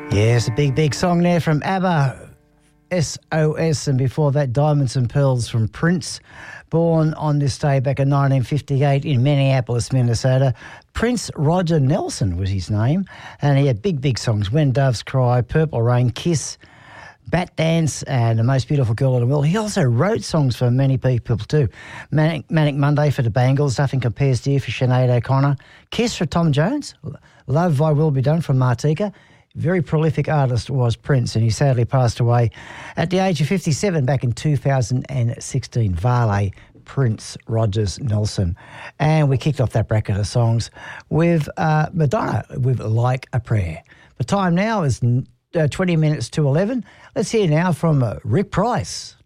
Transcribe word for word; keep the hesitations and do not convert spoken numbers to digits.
Yes, a big, big song there from ABBA, S O S, and before that, Diamonds and Pearls from Prince, born on this day back in nineteen fifty-eight in Minneapolis, Minnesota. Prince Roger Nelson was his name, and he had big, big songs, When Doves Cry, Purple Rain, Kiss, Bat Dance, and The Most Beautiful Girl in the World. He also wrote songs for many people too. Manic, Manic Monday for the Bangles, Nothing Compares to You for Sinead O'Connor, Kiss for Tom Jones, Love Thy Will Be Done from Martika. Very prolific artist was Prince, and he sadly passed away at the age of fifty-seven back in two thousand sixteen. Vale, Prince Rogers Nelson. And we kicked off that bracket of songs with uh, Madonna with Like a Prayer. The time now is uh, twenty minutes to eleven. Let's hear now from uh, Rick Price.